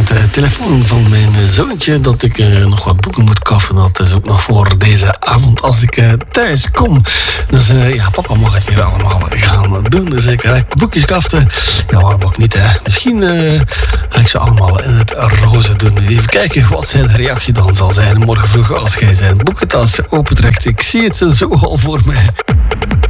de telefoon van mijn zoontje dat ik nog wat boeken moet kaffen. Dat is ook nog voor deze avond als ik thuis kom. Dus ja, papa mag het weer allemaal gaan doen. Dus ik ga boekjes kaften. Ja, waarom ook niet, hè? Misschien ga ik ze allemaal in het roze doen. Even kijken wat zijn reactie dan zal zijn morgen vroeg als jij zijn boekentas opentrekt. Ik zie het zo al voor mij.